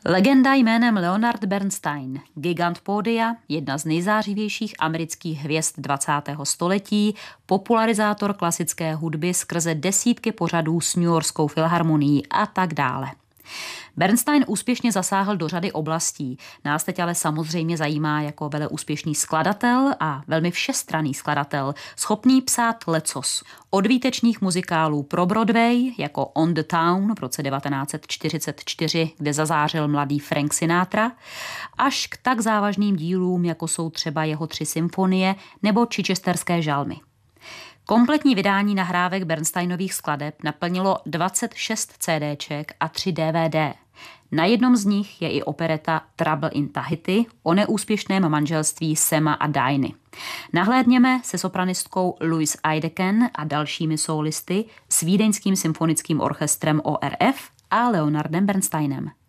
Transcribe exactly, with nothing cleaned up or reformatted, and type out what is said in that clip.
Legenda jménem Leonard Bernstein, gigant pódia, jedna z nejzářivějších amerických hvězd dvacátého století, popularizátor klasické hudby skrze desítky pořadů s Newyorskou filharmonií a tak dále. Bernstein úspěšně zasáhl do řady oblastí. Nás teď ale samozřejmě zajímá jako veleúspěšný skladatel a velmi všestranný skladatel, schopný psát lecos. Od výtečných muzikálů pro Broadway, jako On the Town v roce devatenáct set čtyřicet čtyři, kde zazářil mladý Frank Sinatra, až k tak závažným dílům, jako jsou třeba jeho tři symfonie nebo Chichesterské žalmy. Kompletní vydání nahrávek Bernsteinových skladeb naplnilo dvacet šest CDček a tři D V D. Na jednom z nich je i opereta Trouble in Tahiti o neúspěšném manželství Sama a Diney. Nahlédněme se sopranistkou Louise Eideken a dalšími sólisty s Vídeňským symfonickým orchestrem O R F a Leonardem Bernsteinem.